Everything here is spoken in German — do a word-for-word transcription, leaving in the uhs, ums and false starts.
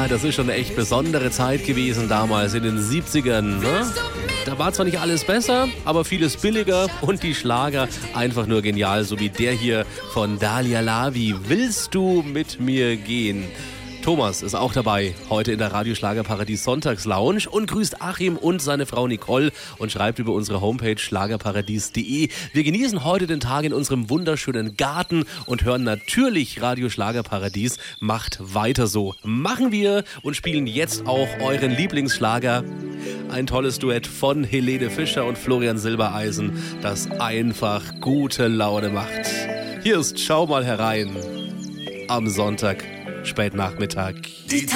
Ja, das ist schon eine echt besondere Zeit gewesen damals in den siebzigern. Ne? Da war zwar nicht alles besser, aber vieles billiger und die Schlager einfach nur genial, so wie der hier von Dalia Lavi. Willst du mit mir gehen? Thomas ist auch dabei, heute in der Radioschlagerparadies Sonntagslounge und grüßt Achim und seine Frau Nicole und schreibt über unsere Homepage schlagerparadies punkt de. Wir genießen heute den Tag in unserem wunderschönen Garten und hören natürlich Radio Schlagerparadies. Macht weiter so. Machen wir und spielen jetzt auch euren Lieblingsschlager. Ein tolles Duett von Helene Fischer und Florian Silbereisen, das einfach gute Laune macht. Hier ist Schau mal herein am Sonntag. Spätnachmittag.